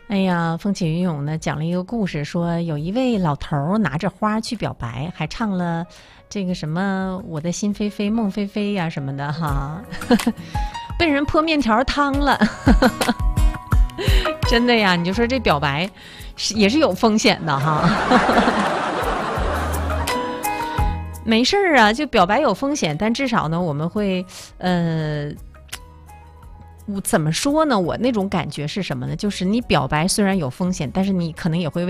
哎呀，风起云涌呢，讲了一个故事，说有一位老头儿拿着花去表白，还唱了这个什么"我的心飞飞，梦飞飞"呀什么的哈，被人泼面条汤了，真的呀！你就说这表白也是有风险的哈。没事儿啊，就表白有风险，但至少呢，我们会我怎么说呢？我那种感觉是什么呢？就是你表白虽然有风险，但是你可能也会为